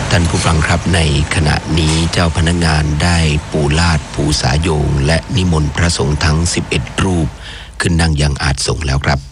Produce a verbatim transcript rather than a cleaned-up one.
ท่านผู้ฟังครับในขณะนี้เจ้าพนักงานได้ปูลาดปูสายโยงและนิมนต์พระสงฆ์ทั้งสิบเอ็ดรูปขึ้นนั่งยังอาสงแล้วครับ